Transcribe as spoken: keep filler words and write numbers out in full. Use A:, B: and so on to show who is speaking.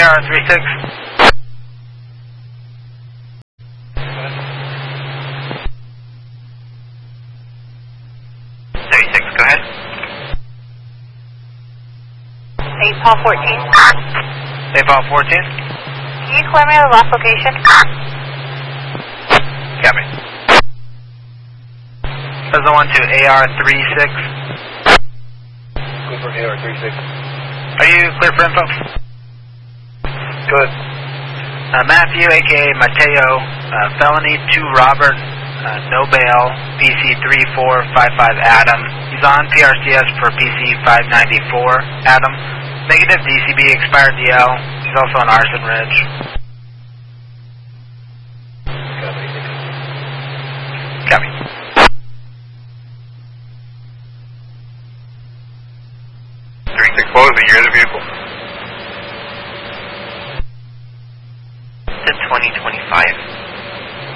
A: A R three six. thirty-six, go ahead.
B: eight Paul fourteen.
A: eight Paul fourteen.
B: Can you clear me the last location?
A: Copy. That's the one to A R three six.
C: Go for A R three six.
A: Are you clear for info?
C: Good.
A: Uh, Matthew, a k a. Mateo, uh, felony two Robert, uh, no bail, P C three four five five Adam. He's on P R C S for P C five ninety-four Adam. Negative D C B, expired D L. He's also on Arson Ridge. Copy.
C: three six, what was the year of the vehicle?
A: The twenty twenty-five.